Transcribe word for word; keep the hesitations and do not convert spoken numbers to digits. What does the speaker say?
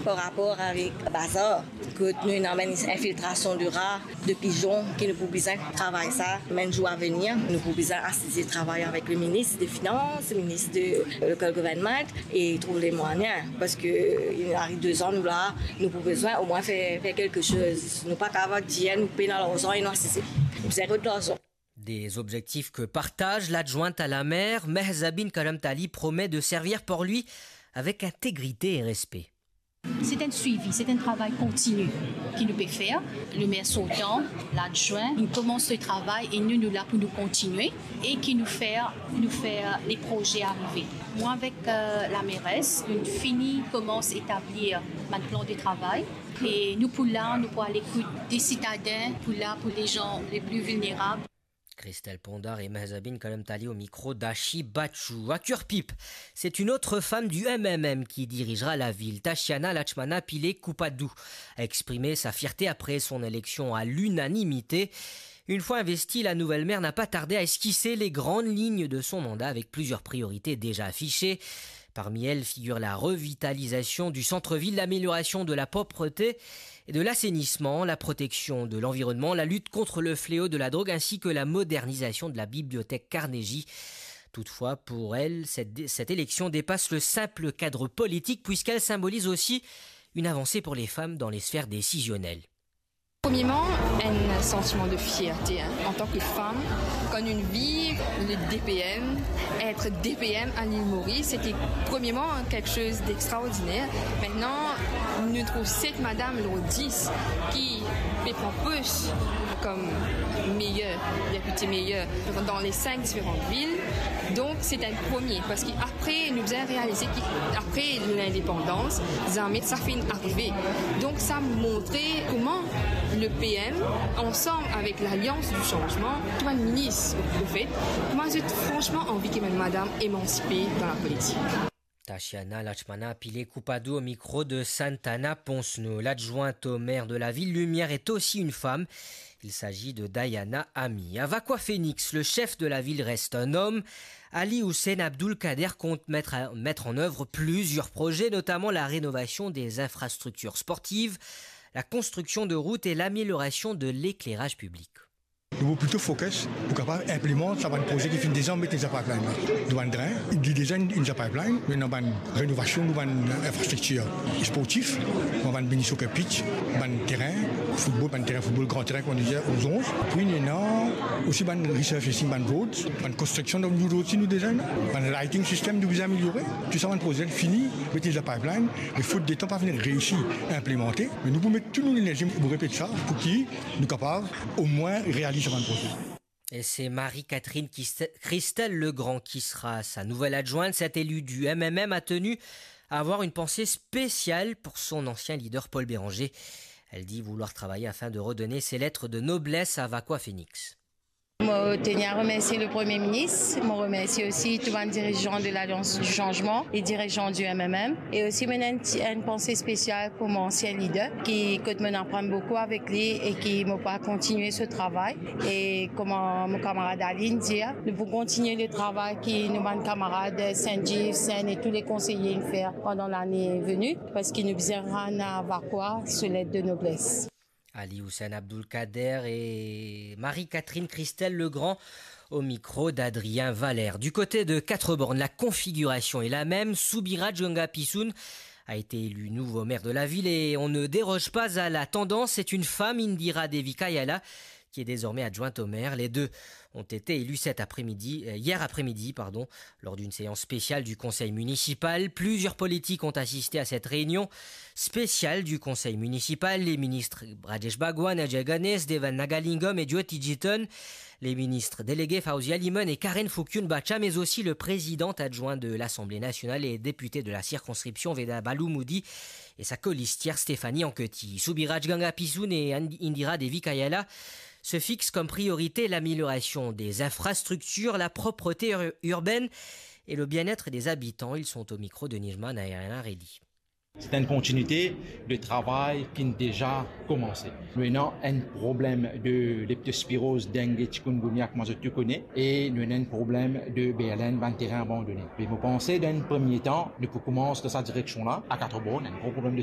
par rapport avec le bazar, que nous avons une infiltration de rats, de pigeons, qui nous pouvons besoin de travailler ça. Même jour à venir, nous pouvons besoin d'assister travailler avec le ministre des Finances, le ministre du local government et trouver les moyens. Parce qu'il arrive deux ans, nous là, nous avons besoin au moins faire, faire quelque chose. Nous ne pas qu'avoir dire, nous payer dans l'argent et nous assister. Nous avons de l'argent. Des objectifs que partage l'adjointe à la maire, Mehzabine Kalamtali promet de servir pour lui avec intégrité et respect. C'est un suivi, c'est un travail continu qui nous peut faire. Le maire sortant, l'adjoint, nous commence le travail et nous nous là pour nous continuer et qui nous fait, nous faire les projets arriver. Moi avec euh, la mairesse, nous finissons, commence à établir un plan de travail et nous pour là, nous pour à l'écoute des citadins, pour là pour les gens les plus vulnérables. Christelle Pondard et Mehzabine Kalamtali au micro d'Achi Bachou. À Kurpip, c'est une autre femme du M M M qui dirigera la ville. Tashiana Lachmana Pile Kupadou a exprimé sa fierté après son élection à l'unanimité. Une fois investie, la nouvelle maire n'a pas tardé à esquisser les grandes lignes de son mandat avec plusieurs priorités déjà affichées. Parmi elles figure la revitalisation du centre-ville, l'amélioration de la propreté et de l'assainissement, la protection de l'environnement, la lutte contre le fléau de la drogue ainsi que la modernisation de la bibliothèque Carnegie. Toutefois, pour elle, cette, cette élection dépasse le simple cadre politique puisqu'elle symbolise aussi une avancée pour les femmes dans les sphères décisionnelles. Premièrement, un sentiment de fierté hein. En tant que femme, quand une vie, le D P M, être D P M à l'île Maurice, c'était premièrement quelque chose d'extraordinaire. Maintenant, nous trouvons cette madame, numéro dix, qui prend plus comme meilleure, députée meilleure dans les cinq différentes villes. Donc, c'est un premier, parce qu'après, nous avons réalisé qu'après l'indépendance, ça fait une arrivée. Donc, ça montrait comment le P M, ensemble avec l'Alliance du changement, toi le ministre, au fait, moi j'ai franchement envie que madame émancipée dans la politique. Tashiana Lachmana Pile Kupadou au micro de Santana Ponsno. L'adjointe au maire de la ville Lumière est aussi une femme. Il s'agit de Diana Ami. À Vakwa Phoenix, le chef de la ville reste un homme. Ali Hussein Abdul Kader compte mettre, à, mettre en œuvre plusieurs projets, notamment la rénovation des infrastructures sportives, la construction de routes et l'amélioration de l'éclairage public. Nous voulons plutôt focus pour capable implémenter ça va un projet qui finit déjà mettre les pipelines là. Nous drain, il dit déjà une pipeline, nous avons une rénovation, nous avons une infrastructure sportive, nous avons une bénédiction que pitch, un terrain football, un terrain football grand terrain qu'on disait aux onze. Puis nous avons aussi une research ici, une road, une construction de nous aussi nous déjà, un lighting system nous améliorer. Tout ça un projet fini, mettre les pipelines, il faut des temps pas venir réussir à implémenter, mais nous pouvons mettre toute notre énergie pour répéter ça pour qui nous capables au moins réaliser. Et c'est Marie-Catherine Christelle Legrand qui sera sa nouvelle adjointe. Cette élue du M M M a tenu à avoir une pensée spéciale pour son ancien leader Paul Béranger. Elle dit vouloir travailler afin de redonner ses lettres de noblesse à Vakwa Phoenix. Je tenais à remercier le Premier ministre, je remercie aussi tous les dirigeants de l'Alliance du changement, les dirigeants du M M M et aussi une, une pensée spéciale pour mon ancien leader qui m'en apprend beaucoup avec lui et qui m'a pas continué ce travail. Et comme mon camarade Aline dit, nous pouvons continuer le travail que nos camarades Saint-Gilles, Seine et tous les conseillers faire pendant l'année venue parce qu'ils nous besoin à Vakwa sur l'aide de noblesse. Ali Hussein Abdul Kader et Marie-Catherine Christelle Legrand au micro d'Adrien Valère. Du côté de Quatre-Bornes, la configuration est la même. Soubiraj Gangapisoun a été élu nouveau maire de la ville et on ne déroge pas à la tendance. C'est une femme, Indira Devi Kayala, qui est désormais adjointe au maire. Les deux ont été élus cet après-midi, euh, hier après-midi, pardon, lors d'une séance spéciale du conseil municipal. Plusieurs politiques ont assisté à cette réunion spéciale du conseil municipal. Les ministres Rajesh Bhagwan, Ajay Ganesh, Devan Nagalingam et Jyoti Jiton, les ministres délégués Faouzia Limon et Karen Foukyun Bacha, mais aussi le président adjoint de l'Assemblée nationale et député de la circonscription Veda Balou Moudi et sa colistière Stéphanie Anquetil. Soubiraj Gangapisoun et Indira Devi Kayala se fixe comme priorité l'amélioration des infrastructures, la propreté ur- urbaine et le bien-être des habitants. Ils sont au micro de Nijman Ayana Reddy. C'est une continuité de travail qui a déjà commencé. Maintenant, un problème de leptospirose, dengue, chikungunya, que moi je te connais, et nous avons un problème de B L N, un terrain abandonné. Mais vous pensez, dans un premier temps, nous pouvons commencer dans cette direction-là, à Quatre-Bornes, un gros problème de